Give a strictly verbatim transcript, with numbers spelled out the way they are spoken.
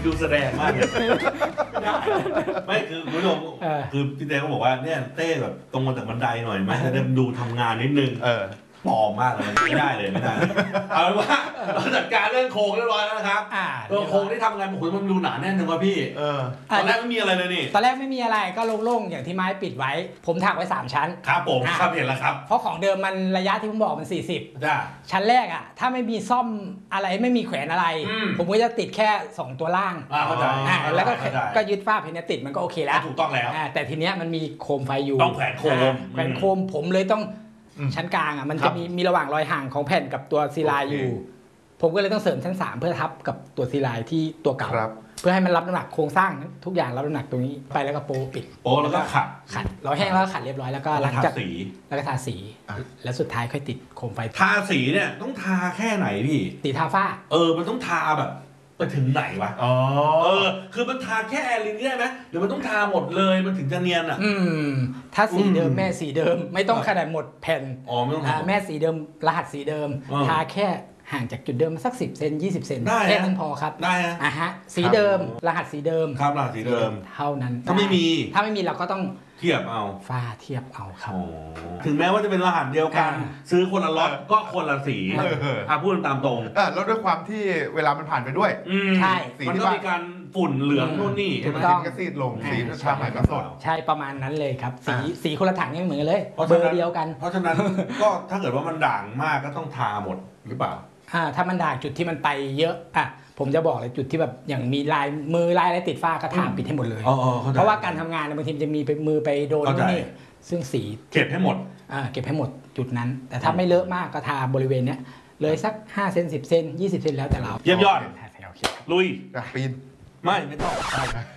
ดูแสดงมากเลยไม่คือคุณผู้ชมคือพี่เต้เขาบอกว่าเนี่ยเต้แบบตรงมาจากบันไดหน่อยมันจะดูทำงานนิดนึงปลอมมากเลยไม่ได้เลยไม่ได้เอาเป็นว่าเราจัดการเรื่องโครงเรียบร้อยแล้วนะครับตัวโครงที่ทำงานโอ้โหมันดูหนาแน่นจังวะพี่ตอนแรกไม่มีอะไรเลยนี่ตอนแรกไม่มีอะไรก็โล่งๆอย่างที่ไม้ปิดไว้ผมถักไว้สามชั้นครับผมครับเห็นแล้วครับเพราะของเดิมมันระยะที่ผมบอกมันสี่สิบจ้าชั้นแรกอ่ะถ้าไม่มีซ่อมอะไรไม่มีแขวนอะไรผมก็จะติดแค่สองตัวล่างเข้าใจแล้วก็ก็ยึดฝ้าเพนติดมันก็โอเคแล้วถูกต้องแล้วแต่ทีเนี้ยมันมีโคมไฟอยู่ต้องแขวนโคมแขวนโคมผมเลยต้องชั้นกลางอ่ะมันจะมีมีระหว่างรอยห่างของแผ่นกับตัวซีไลน์อยู่ผมก็เลยต้องเสริมชั้นสามเพื่อทับกับตัวซีไลน์ที่ตัวเก่าเพื่อให้มันรับน้ำหนักโครงสร้างทุกอย่างรับน้ำหนักตรงนี้ไปแล้วก็โปปิดโปแล้วก็ขัดขัดเราแห้งแล้วก็ขัดเรียบร้อยแล้วก็หลังจากสีแล้วก็ทาสีแล้วสุดท้ายค่อยติดโคมไฟทาสีเนี่ยต้องทาแค่ไหนพี่สีทาฝ้าเออมันต้องทาแบบไปถึงไหนวะอ๋อเออคือมันทาแค่แอร์ลินได้ไหมหรือมันต้องทาหมดเลยมันถึงจะเนียนอ่ะอืมถ้าสีเดิมแม่สีเดิมไม่ต้องขนาดหมดแผ่นอ๋อไม่ต้องแม่สีเดิมรหัสสีเดิมทาแค่ห่างจากจุดเดิมสักสิบเซนยี่สิบเซนแค่นั้นพอครับได้อ่ะฮะสีเดิมรหัสสีเดิมครับรหัสสีเดิมเท่านั้นถ้าไม่มีถ้าไม่มีเราก็ต้องเทียบเอาฝ้าเทียบเอาครับถึงแม้ว่าจะเป็นรหัสเดียวกันซื้อคนละล็อตก็คนละสีอ่ะพูดตามตรงแล้วด้วยความที่เวลามันผ่านไปด้วยใช่มันก็มีการฝุ่นเหลืองนู่นนี่ถูกต้องก็ซีดลงสีชาใหม่ก็สดใช่ประมาณนั้นเลยครับสีสีคนละถังยังเหมือนเลยเบอร์เดียวกันเพราะฉะนั้นก็ถ้าเกิดว่ามันด่างมากก็ต้องทาหมดหรือเปล่าอ่าถ้ามันด่างจุดที่มันไปเยอะอ่ะผมจะบอกเลยจุดที่แบบอย่างมีลายมือลายอะไรติดฝ้าก็ทาปิดให้หมดเลยเพราะว่าการทำงานบางทีจะมีไปมือไปโดนนี่ซึ่งสีเก็บให้หมดอ่าเก็บให้หมดจุดนั้นแต่ถ้าไม่เลอะมากก็ทาบริเวณเนี้ยเลยสักห้าเซนสิบเซนยี่สิบเซนแล้วแต่เราเยี่ยมยอดลุยปีนไม่ไม่ต้อง